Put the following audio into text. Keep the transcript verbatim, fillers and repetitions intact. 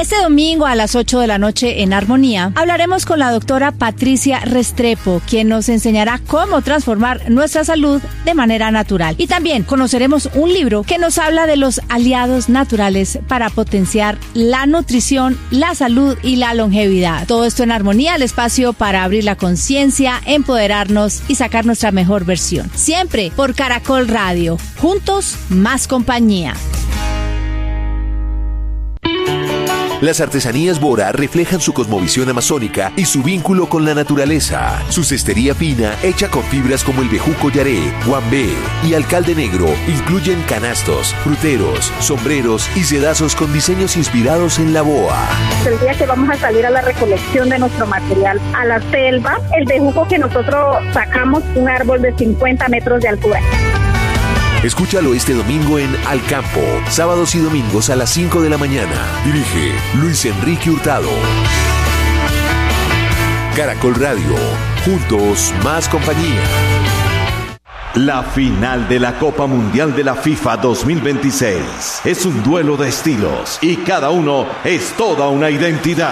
Este domingo a las ocho de la noche en Armonía hablaremos con la doctora Patricia Restrepo, quien nos enseñará cómo transformar nuestra salud de manera natural. Y también conoceremos un libro que nos habla de los aliados naturales para potenciar la nutrición, la salud y la longevidad. Todo esto en Armonía, el espacio para abrir la conciencia, empoderarnos y sacar nuestra mejor versión. Siempre por Caracol Radio. Juntos, más compañía. Las artesanías Bora reflejan su cosmovisión amazónica y su vínculo con la naturaleza. Su cestería fina, hecha con fibras como el bejuco yaré, guambé y alcalde negro, incluyen canastos, fruteros, sombreros y sedazos con diseños inspirados en la boa. El día que vamos a salir a la recolección de nuestro material a la selva, el bejuco que nosotros sacamos, un árbol de cincuenta metros de altura. Escúchalo este domingo en Al Campo, sábados y domingos a las cinco de la mañana. Dirige Luis Enrique Hurtado. Caracol Radio, juntos más compañía. La final de la Copa Mundial de la FIFA dos mil veintiséis es un duelo de estilos y cada uno es toda una identidad.